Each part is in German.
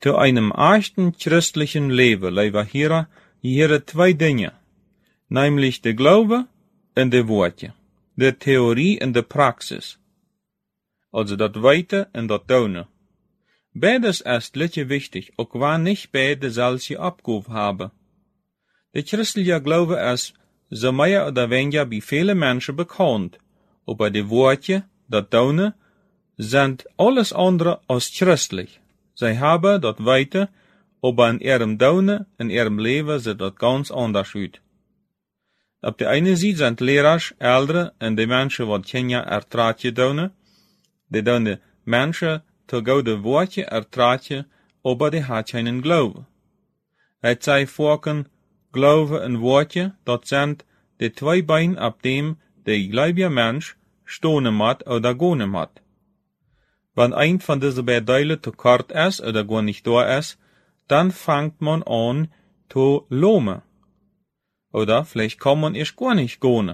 Zu einem echten christlichen Leben, lieber Hierer, hier zwei Dinge, nämlich der Glaube und der Worte, der Theorie und der Praxis, also das Weite und das Tun. Beides ist lietje wichtig, auch wenn nicht beide solche Abgabe haben. Der christliche Glaube ist so mehr oder weniger bei vielen Menschen bekannt, aber die Worte, das Tun, sind alles andere als christlich. Sie haben das Weite, aber in ihrem Tun, in ihrem Leben sieht das ganz anders aus. Auf der einen Seite sind Lehrers, Ältere und die Menschen, die Kenia ertraatje tun, die Menschen zu gute Worte ertraatje, aber die hat keinen Glauben. Het sei vorken, Glaube und Worte, das sind die zwei Beine, auf dem der gläubige Mensch stehen muss oder gehen muss. Wenn ein von diesen beiden Teilen zu kort ist oder gar nicht da ist, dann fängt man an zu lohmen. Oder vielleicht kann man erst gar nicht gehen.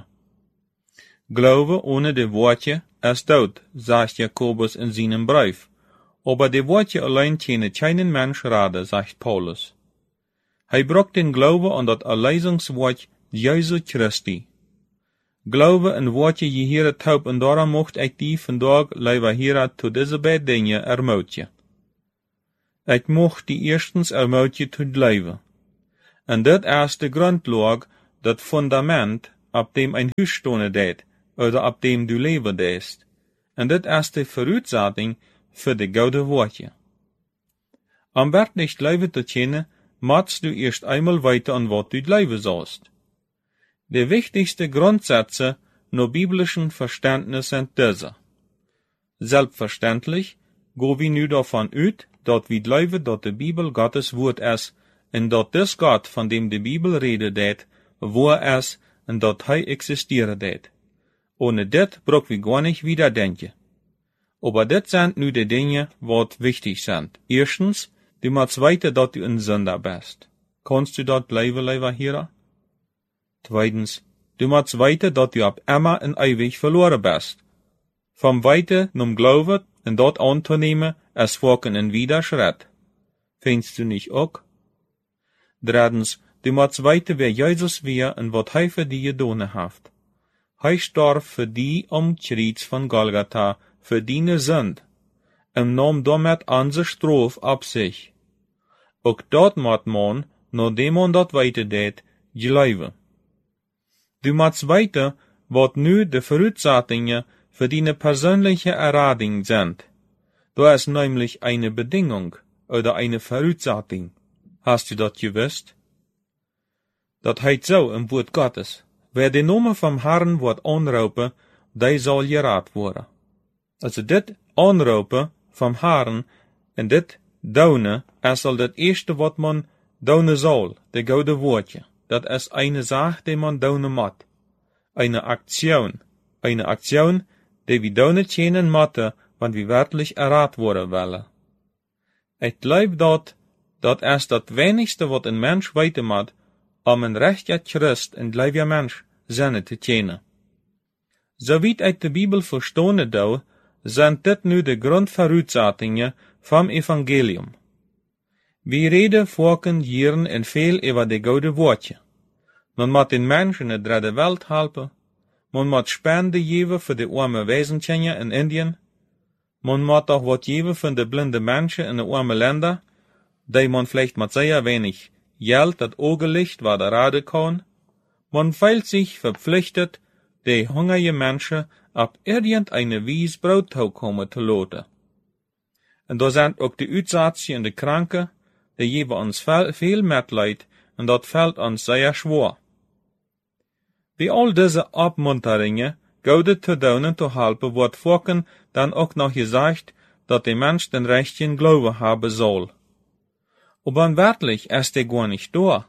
Glaube ohne die Worte ist tot, sagt Jakobus in seinem Brief. Aber die Worte allein können keinen Mensch raden, sagt Paulus. Er braucht den Glaube an das Erlösungswort Jesu Christi. Glaube en Worte je hier taub en daarom mocht ik die vandaag, lieber hier, zu diese beiden Dinge ermutigen. Ik mocht die erstens ermutigen zu glauben. En dit is de grondlag, dat fundament, op dem ein Huis stonen deed, oder op dem du leven deest. En dit is de vooruitzetting für de gouden Worte. Om werkelijk leven te kennen, machst du erst einmal weiter an wat du glauben sollst. Die wichtigsten Grundsätze nur biblischen Verständnis sind diese. Selbstverständlich go wir nu davon aus, dass wir glauben, dass die Bibel Gottes Wort ist, und dass das Gott, von dem die Bibel redet, wahr ist, und dass er existiert. Ohne das brauchen wir gar nicht wieder denken. Aber das sind nu die Dinge, was wichtig sind. Erstens, du musst weiter, dass du ein Sünder bist. Kannst du dort bleiben, lieber Hierer? Zweitens, du musst weiter, dass du ab immer en ewig verloren bist. Vom Weite num Glauben en dort anzunehmen, es folgen en Widerschritt. Findest du nicht auch? Drittens, du musst weiter, wer Jesus wär en wat hij für die gedonen haft. Hij starb für die Kreuz von Golgatha, für deine Sünd, en nahm damit unsere Strafe ab sich. Auch dort moet man, nachdem man dat weiter deed, glauben. Du musst weiter, wat nu de Voraussetzungen für deine persönliche Errettung sind. Da ist nämlich eine Bedingung oder eine Voraussetzung. Hast du das gewusst? Das heißt so im Wort Gottes. Wer den Namen vom Herrn wird anrufen, der soll gerat worden. Also dit anrufen vom Herrn en dit donen, is al das erste wat man donen soll, de gouden woordje. Dat is eine Sache, die man donen moet. Eine Aktion, die wir donen kennen moeten, wann wir wirklich errat worden willen. Ik glaub dat is dat wenigste wat een mens weten moet, om een rechter Christ en gläubiger Mensch zijn te kennen. Soweit ik de Bibel verstanden doe, sind dit nu de Grundvoraussetzungen vom Evangelium. Wir reden vorken jaren en veel over de gouden woordje. Man moet den Menschen in de derde Welt helpen. Man moet spenden geven voor de arme Waisenkinderen in Indien. Man moet auch wat geven voor de blinde Menschen in de arme Länder, die man vielleicht mit sehr wenig Geld dat Augenlicht waar de raden kann. Man fühlt sich verpflichtet, die hungrige Menschen ab irgendeine Wies Brot kommen zu lassen. Und da sind auch die Uitsaatsen und die Kranken, die geben uns viel Mitleid, und dat fällt uns sehr schwer. Wie all diese Abmunterungen, Gode zu tun zu helfen, wird vorken dann auch noch gesagt, dass der Mensch den rechten Glauben haben soll. Aber wirklich ist der gar nicht da.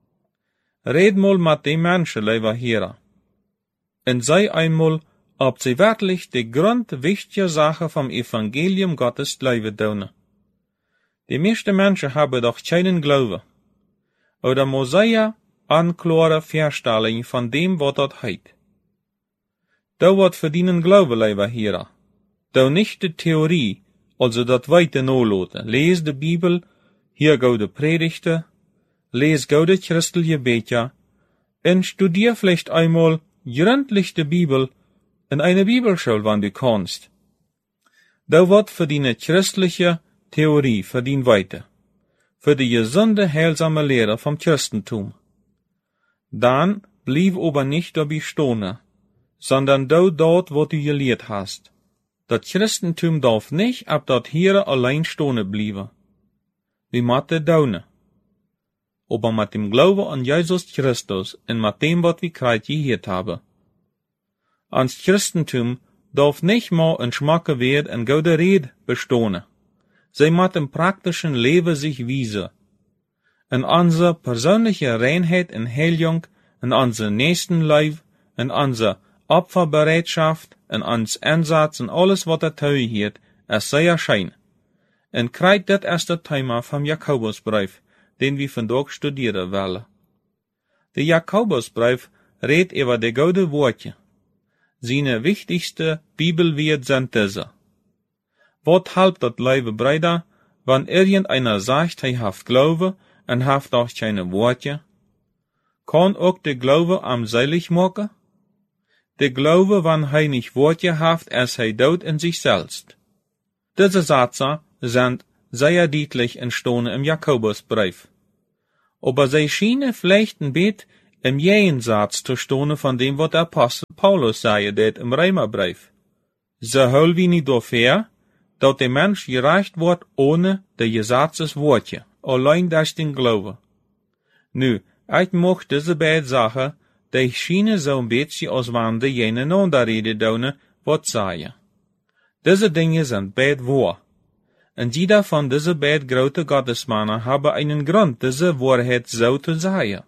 Red mal mit den Menschen, lieber Hierer. Und sei einmal, ob sie wirklich die grundwichtige Sache vom Evangelium Gottes glauben tun. Die meisten Menschen haben doch keinen Glauben. Oder Mosaia anklare Verstellung von dem, was dort heit. Da wird verdienen Glaube, lieber Hierer. Da nicht die Theorie, also dat weite Nolote. Lees die Bibel hier goude Predigten, lees goude christliche Becher und studier vielleicht einmal gründlich die Bibel in eine Bibelschule, wann du kannst. Da wird für die christliche Theorie verdient weiter, für die gesunde, heilsame Lehre vom Christentum. Dann blieb aber nicht dabei stehen, sondern dort, wo du gelehrt hast. Das Christentum darf nicht ab dort hier allein stehen bleiben. Wir müssen daunen. Aber mit dem Glauben an Jesus Christus und mit dem, was wir gerade gehört haben. Ans Christentum darf nicht mehr ein schmakke Wert und gute Rede bestehen. Sie muss im praktischen Leben sich wiesen. In unsere persönliche Reinheit und Heilung, in unser Nächstenleib, in unsere Opferbereitschaft, in uns Einsatz und alles, was dazu gehört, es sei erscheinen. Und kriegt das erste Thema vom Jakobusbrief, den wir vandaag studieren wollen. Der Jakobusbrief redet über die gute Worte. Seine wichtigste Bibelwert sind diese. Wat halbt dat Leben Brüder, wenn irgendeiner sagt, er haft Glaube und haft auch keine Worte? Kann auch der Glaube am selig machen? Der Glaube, wenn er nicht Worte haft, als er dood in sich selbst. Diese Sätze sind sehr deutlich entstanden im Jakobusbrief. Aber sie schienen vielleicht ein bisschen im Gegensatz zu stehen von dem, was der Apostel Paulus sagte, det im Römerbrief. So hol wie nicht dafür, dass der Mensch gerecht wird ohne die Gesetzesworte, allein durch den Glauben. Nu, ich mag diese beiden Sachen, die schienen so ein bisschen als wenn die gegeneinander reden tun, was sagen. Diese Dinge sind beide wahr. Und jeder von diesen beiden großen Gottesmannen habe einen Grund, diese Wahrheit so zu sagen.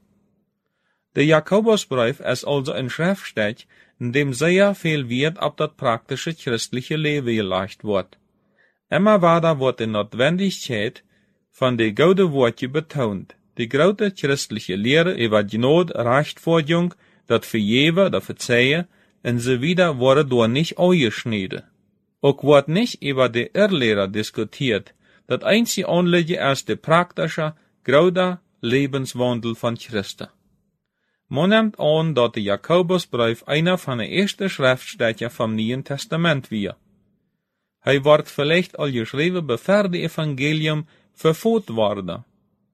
Der Jakobusbrief ist also ein Schriftstück, in dem sehr viel Wert auf das praktische christliche Leben gelegt wird. Immer weiter wird die Notwendigkeit von der guten Worte betont. Die große christliche Lehre über Gnade, Rechtfertigung, das Vergeben, das Verzeihen und so weiter wurde dort nicht angeschnitten. Auch wird nicht über die Irrlehre diskutiert. Das einzige Anliegen ist der praktische, große Lebenswandel von Christen. Man nimmt an, dass der Jakobusbrief einer von den ersten Schriftstücken vom Neuen Testament war. Er wird vielleicht al geschrieben, bevor das Evangelium verfolgt wurde.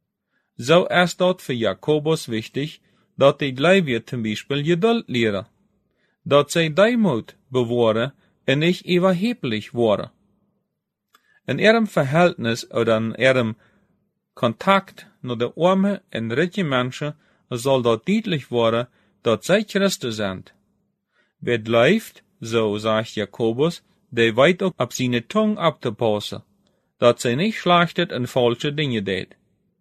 So ist dort für Jakobus wichtig, dass die Gläubigen zum Beispiel Geduld lehren, dass sie Demut bewahren und nicht überheblich waren. In ihrem Verhältnis oder in ihrem Kontakt mit den armen und reichen Menschen soll dort deutlich werden, dass sie Christen sind. Wer läuft, so sagt Jakobus, der weit auch auf seine Zunge abzupassen, dass sie nicht schlachtet und falsche Dinge tät.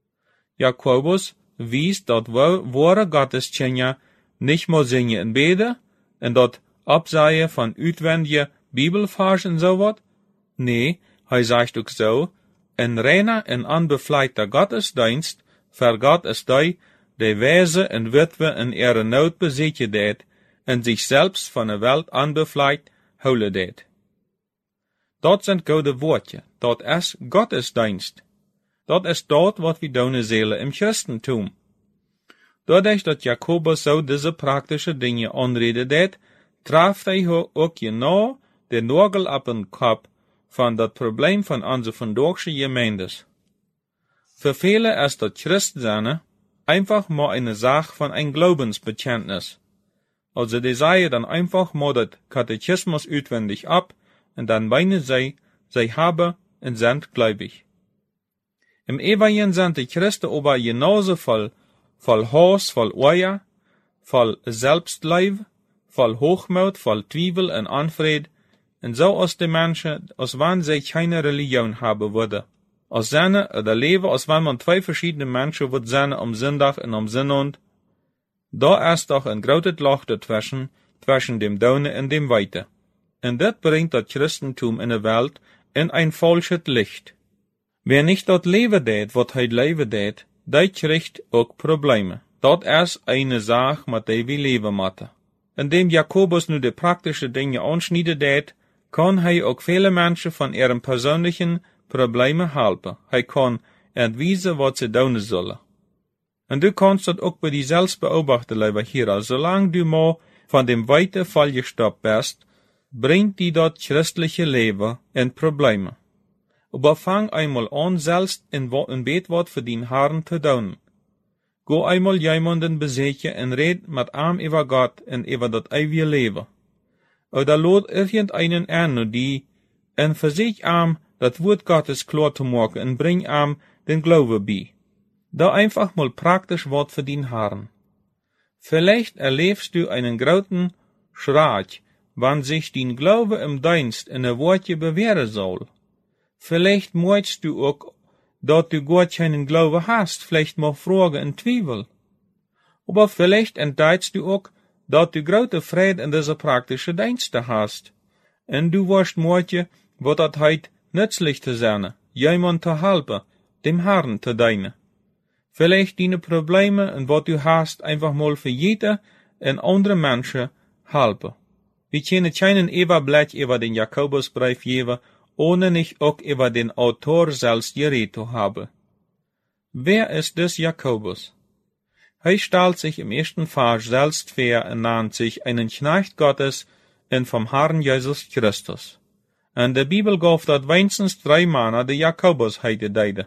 Jakobus wies, dass wahre Gotteskenner nicht mehr singen und beten, und dort abseien von utwendigen Bibelversen und so wat. Nee, er sagt auch so, ein reiner und unbefleckter Gottesdienst vergat es die Weise und Witwe in ihrer Not besiegen tät, und sich selbst von der Welt unbefleckt holen tät. Dort sind gute Worte, dort ist Gottesdienst. Dort ist dort, was wir tun Seele im Christentum. Dadurch, dass Jakobus so diese praktische Dinge anredet, traf er auch genau den Nagel auf den Kopf von das Problem von unserer vandaagse Gemeindes. Für viele ist das Christsein einfach mal eine Sache von ein Glaubensbekenntnis. Also die sagen dann einfach mal das Katechismus auswendig ab, und dann meinen sie haben und sind gläubig. Im Evangelium sind die Christen aber genauso voll Hass, voll Eier, voll Selbstleib, voll Hochmut, voll Zweifel und Unfried, und so aus den Menschen, als wenn sie keine Religion haben würde. Aus seine oder leben, als wenn man zwei verschiedene Menschen wird sein am Sonntag und am Sonnabend. Da ist doch ein großes Loch dazwischen dem Daune und dem Weite. Und das bringt das Christentum in der Welt in ein falsches Licht. Wer nicht dort leben tät, was er leben tät, der kriegt auch Probleme. Dort ist eine Sache, mit der wir leben müssen. Indem Jakobus nur die praktischen Dinge anschneiden tät, kann er auch viele Menschen von ihren persönlichen Problemen helfen. Er kann en wijzen wat ze doen zullen. En du kannst dat ook bij jezelf beobachten, lieber Hierer. Zolang du maar van dem weite Fall gestoppt bist, bringt die dat christliche Leben in Probleme. Aber fang einmal an, selbst ein Betwort für den Herrn zu tun. Go einmal jemanden besechen en red mit ihm über Gott en über das ewige Leben. Oder lot irgendeinen an, die en versich ihm das Wort Gottes klar zu machen en bring ihm den Glaube bei. Da einfach mal praktisch Wort für den Herrn. Vielleicht erlebst du einen großen Schreck, wann sich dein Glaube im Dienst in der Worte bewähren soll. Vielleicht möchtest du auch, dass du gar keinen Glaube hast, vielleicht mal Fragen und Zweifel. Aber vielleicht entdeckst du auch, dass du große Freude in dieser praktischen Dienste hast. Und du wirst möchten, was das heute nützlich zu sein, jemand zu helfen, dem Herrn zu dienen. Vielleicht deine Probleme und was du hast, einfach mal für jeder und andere Menschen helfen. Wir können keinen Überblick über den Jakobusbrief geben, ohne nicht auch über den Autor selbst geredet zu haben. Wer ist das Jakobus? Er stellt sich im ersten Vers selbst vor und nennt sich einen Knecht Gottes und vom Herrn Jesus Christus. Und der Bibel gab dat wenigstens 3 Männer, die Jakobus heite deide.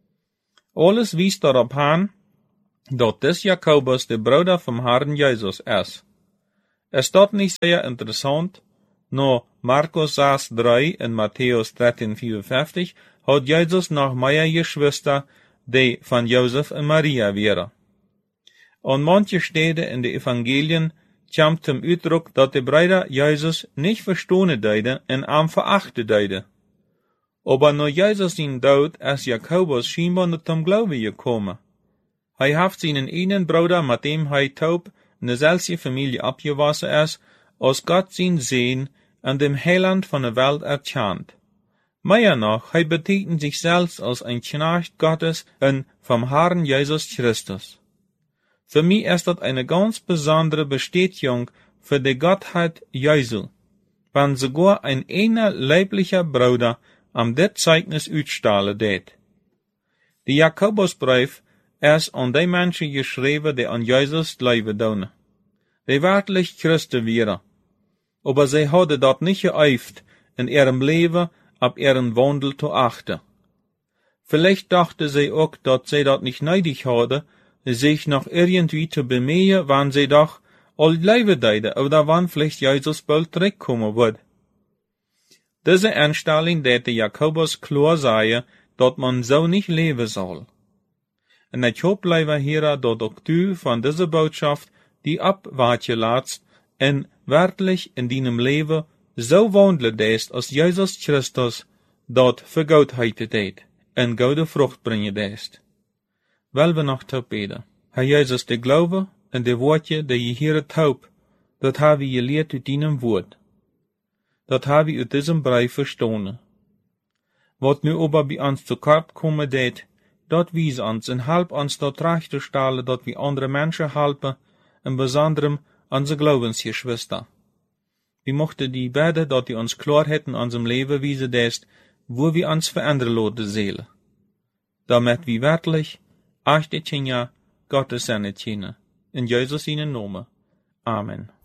Alles wies darauf an, dass des Jakobus der Bruder vom Herrn Jesus ist. Es ist nicht sehr interessant, nur Markus 6,3 und Matthäus 13,54 hat Jesus noch mehr Geschwister, die von Josef und Maria wären. Und manche Städte in den Evangelien kommt zum Ausdruck, dass die Brüder Jesus nicht verstehen deiden und am verachten deiden. Aber nur Jesus sein Tod ist Jakobus scheinbar nicht zum Glauben gekommen. Er hat seinen einen Bruder, mit dem er taub in derselben Familie abgewachsen ist, als Gott sein Sehen an dem Heiland von der Welt erkannt. Mehr noch, er betitelt sich selbst als ein Knecht Gottes und vom Herrn Jesus Christus. Für mich ist das eine ganz besondere Bestätigung für die Gottheit Jesu, wenn sogar ein einer leiblicher Bruder am det Zeugnis utstellen det. Die Jakobusbrief ist an die Menschen geschrieben, die an Jesus glauben tun. Die wirklich Christen wären. Aber sie hadden dat nicht geübt, in ihrem Leben auf ihren Wandel zu achten. Vielleicht dachten sie auch, dass sie dat nicht nötig hadden, sich noch irgendwie zu bemühen, wann sie doch all leben deiden, oder wann vielleicht Jesus bald zurückkommen wird. Diese Einstellung täte Jakobus klar sagen, dass man so nicht leben soll. Und ich hoffe, lieber Herr, dass auch du von dieser Botschaft die abwärts lässt und wirklich in deinem Leben so wandeln lässt, als Jesus Christus dort für Gottheit tät und gute Frucht bringen lässt. Weil wir noch taub beten. Herr Jesus, der Glaube und die Worte, die je hier taub, das habe ich gelehrt uit deinem Wort. Dat habe ich uit diesem Brief verstanden. Wat nu aber bei uns zu kort kommen det, dat wies uns en help uns dat recht te stellen, dat wir andere Menschen helpen, in besonderem unsere Glaubensgeschwister. Wir mochten die beten, dat die uns klar hätten unserem Leben wiesen lässt, wo wir uns verändern lassen Seele. Damit wir wirklich echte Kinder Gottes sind. In Jesus seinen Namen. Amen.